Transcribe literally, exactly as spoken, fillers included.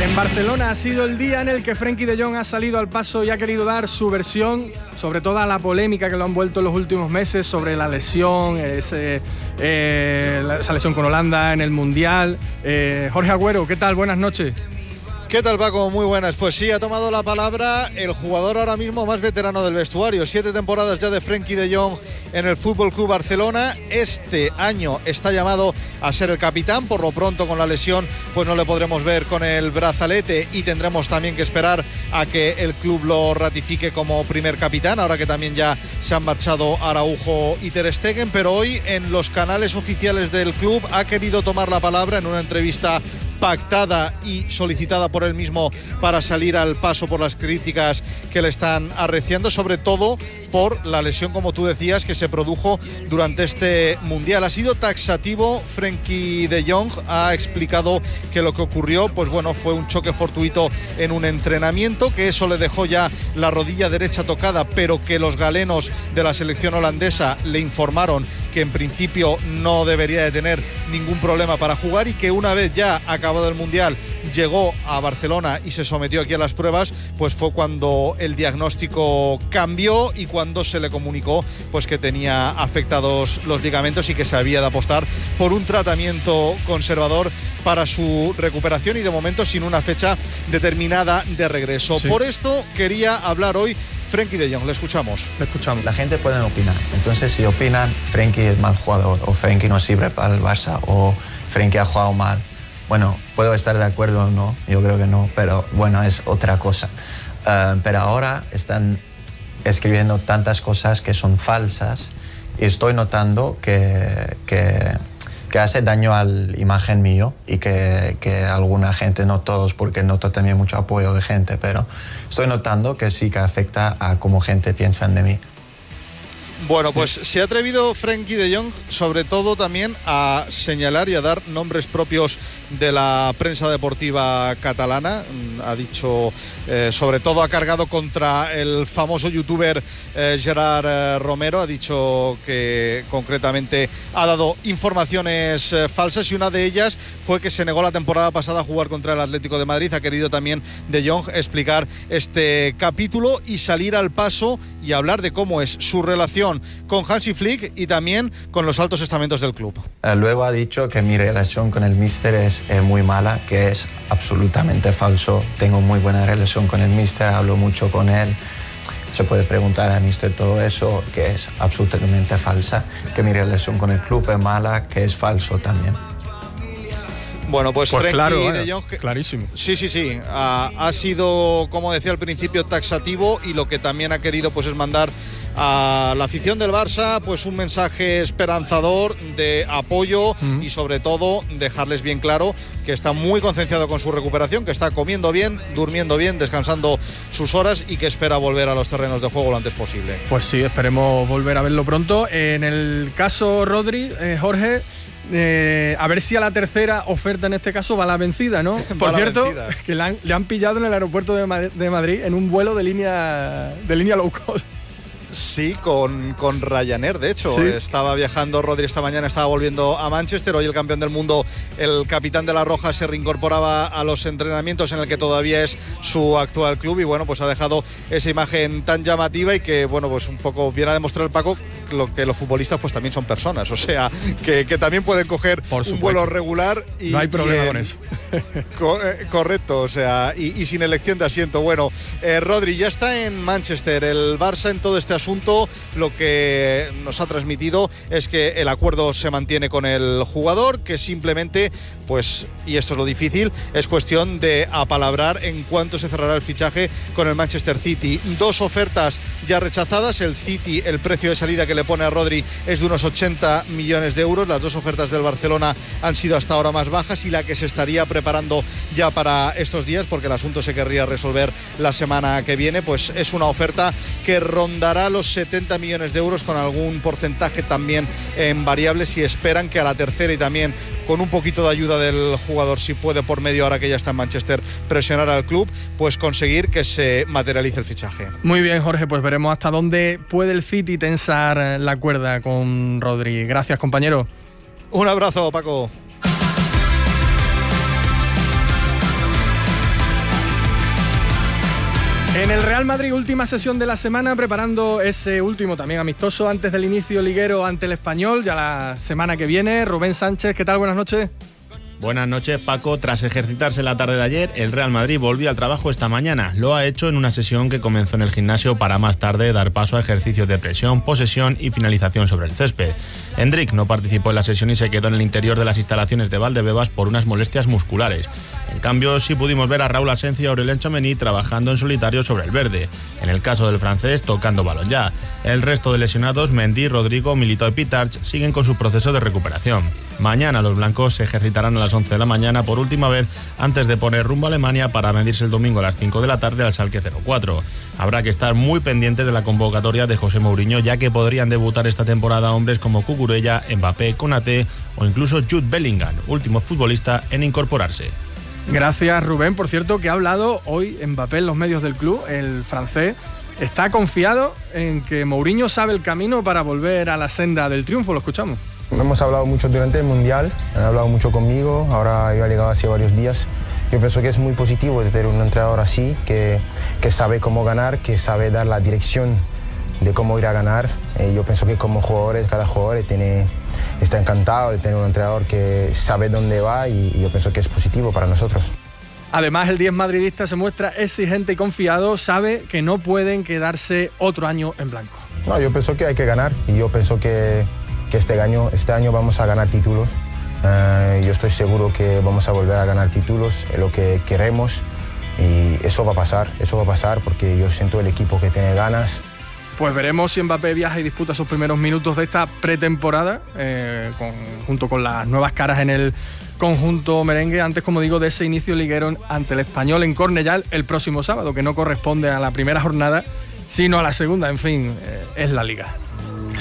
En Barcelona ha sido el día en el que Frenkie de Jong ha salido al paso y ha querido dar su versión sobre toda la polémica que lo han vuelto en los últimos meses sobre la lesión, ese, eh, esa lesión con Holanda en el Mundial. Eh, Jorge Agüero, ¿qué tal? Buenas noches. ¿Qué tal, Paco? Muy buenas. Pues sí, ha tomado la palabra el jugador ahora mismo más veterano del vestuario. Siete temporadas ya de Frenkie de Jong en el F C Barcelona. Este año está llamado a ser el capitán. Por lo pronto, con la lesión, pues no le podremos ver con el brazalete y tendremos también que esperar a que el club lo ratifique como primer capitán, ahora que también ya se han marchado Araujo y Ter Stegen. Pero hoy en los canales oficiales del club ha querido tomar la palabra en una entrevista pactada y solicitada por él mismo para salir al paso por las críticas que le están arreciando, sobre todo por la lesión, como tú decías, que se produjo durante este Mundial. Ha sido taxativo. Frenkie de Jong ha explicado que lo que ocurrió, pues bueno, fue un choque fortuito en un entrenamiento, que eso le dejó ya la rodilla derecha tocada, pero que los galenos de la selección holandesa le informaron que en principio no debería de tener ningún problema para jugar y que una vez ya acabado el Mundial llegó a Barcelona y se sometió aquí a las pruebas, pues fue cuando el diagnóstico cambió y cuando se le comunicó pues que tenía afectados los ligamentos y que se había de apostar por un tratamiento conservador para su recuperación y de momento sin una fecha determinada de regreso. Sí. Por esto quería hablar hoy Frenkie de Jong. Le escuchamos. Le escuchamos. La gente puede opinar. Entonces, si opinan Frenkie es mal jugador o Frenkie no sirve para el Barça o Frenkie ha jugado mal, bueno, puedo estar de acuerdo o no, yo creo que no, pero bueno, es otra cosa. Uh, pero ahora están escribiendo tantas cosas que son falsas y estoy notando que, que, que hace daño a la imagen mío y que, que alguna gente, no todos, porque noto también mucho apoyo de gente, pero estoy notando que sí que afecta a cómo gente piensa de mí. Bueno, pues se ha atrevido Frenkie de Jong sobre todo también a señalar y a dar nombres propios de la prensa deportiva catalana. Ha dicho, eh, sobre todo ha cargado contra el famoso youtuber eh, Gerard eh, Romero. Ha dicho que concretamente ha dado informaciones eh, falsas y una de ellas fue que se negó la temporada pasada a jugar contra el Atlético de Madrid. Ha querido también de Jong explicar este capítulo y salir al paso y hablar de cómo es su relación con Hansi Flick y también con los altos estamentos del club. Eh, luego ha dicho que mi relación con el míster es eh, muy mala, que es absolutamente falso. Tengo muy buena relación con el míster, hablo mucho con él. Se puede preguntar al míster todo eso, que es absolutamente falsa. Que mi relación con el club es mala, que es falso también. Bueno, pues, pues Frenkie claro, de Jong, clarísimo. Sí, sí, sí. Ha, ha sido, como decía al principio, taxativo y lo que también ha querido pues es mandar a la afición del Barça pues un mensaje esperanzador de apoyo mm. y sobre todo dejarles bien claro que está muy concienciado con su recuperación, que está comiendo bien, durmiendo bien, descansando sus horas y que espera volver a los terrenos de juego lo antes posible. Pues sí, esperemos volver a verlo pronto. En el caso Rodri, eh, Jorge, Eh, a ver si a la tercera oferta en este caso va la vencida, ¿no? Por cierto, vencida. que le han, le han pillado en el aeropuerto de Madrid, de Madrid en un vuelo de línea de línea low cost. Sí, con, con Ryanair, de hecho. ¿Sí? Estaba viajando Rodri esta mañana, estaba volviendo a Manchester. Hoy el campeón del mundo, el capitán de la Roja, se reincorporaba a los entrenamientos en el que todavía es su actual club y bueno, pues ha dejado esa imagen tan llamativa y que, bueno, pues un poco viene a demostrar el Paco lo que los futbolistas pues también son personas, o sea, que, que también pueden coger un vuelo regular y no hay problema y en, con eso. co eh, correcto, o sea, y, y sin elección de asiento. Bueno, eh, Rodri ya está en Manchester. El Barça en todo este asunto lo que nos ha transmitido es que el acuerdo se mantiene con el jugador, que simplemente, pues, y esto es lo difícil, es cuestión de apalabrar en cuánto se cerrará el fichaje con el Manchester City. Dos ofertas ya rechazadas. El City, el precio de salida que le pone a Rodri es de unos ochenta millones de euros. Las dos ofertas del Barcelona han sido hasta ahora más bajas y la que se estaría preparando ya para estos días, porque el asunto se querría resolver la semana que viene, pues es una oferta que rondará los setenta millones de euros, con algún porcentaje también en variables, y esperan que a la tercera y también con un poquito de ayuda del jugador, si puede por medio, ahora que ya está en Manchester, presionar al club, pues conseguir que se materialice el fichaje. Muy bien, Jorge, pues veremos hasta dónde puede el City tensar la cuerda con Rodri. Gracias, compañero. Un abrazo, Paco. En el Real Madrid, última sesión de la semana, preparando ese último también amistoso antes del inicio liguero ante el Español, ya la semana que viene. Rubén Sánchez, ¿qué tal? Buenas noches. Buenas noches, Paco. Tras ejercitarse la tarde de ayer, el Real Madrid volvió al trabajo esta mañana. Lo ha hecho en una sesión que comenzó en el gimnasio para más tarde dar paso a ejercicios de presión, posesión y finalización sobre el césped. Endrick no participó en la sesión y se quedó en el interior de las instalaciones de Valdebebas por unas molestias musculares. En cambio, sí pudimos ver a Raúl Asencio y Aurélien Tchouaméni trabajando en solitario sobre el verde. En el caso del francés, tocando balón ya. El resto de lesionados, Mendy, Rodrigo, Militao y Pitarch, siguen con su proceso de recuperación. Mañana los blancos se ejercitarán a las once de la mañana por última vez antes de poner rumbo a Alemania para medirse el domingo a las cinco de la tarde al Schalke cero cuatro. Habrá que estar muy pendientes de la convocatoria de José Mourinho, ya que podrían debutar esta temporada hombres como Cucurella, Mbappé, Konaté o incluso Jude Bellingham, último futbolista en incorporarse. Gracias, Rubén. Por cierto, que ha hablado hoy Mbappé en los medios del club, el francés. Está confiado en que Mourinho sabe el camino para volver a la senda del triunfo. Lo escuchamos. Hemos hablado mucho durante el Mundial, han hablado mucho conmigo, ahora yo he llegado hace varios días. Yo pienso que es muy positivo de tener un entrenador así, que, que sabe cómo ganar, que sabe dar la dirección de cómo ir a ganar. Eh, yo pienso que como jugadores, cada jugador tiene, está encantado de tener un entrenador que sabe dónde va y, y yo pienso que es positivo para nosotros. Además, el diez madridista se muestra exigente y confiado, sabe que no pueden quedarse otro año en blanco. No, yo pienso que hay que ganar y yo pienso que, que este, año, este año vamos a ganar títulos. Uh, yo estoy seguro que vamos a volver a ganar títulos, es lo que queremos y eso va a pasar, eso va a pasar porque yo siento el equipo que tiene ganas. Pues veremos si Mbappé viaja y disputa sus primeros minutos de esta pretemporada, eh, con, junto con las nuevas caras en el conjunto merengue, antes, como digo, de ese inicio liguero ante el Español en Cornellal el próximo sábado, que no corresponde a la primera jornada, sino a la segunda. En fin, eh, es la Liga.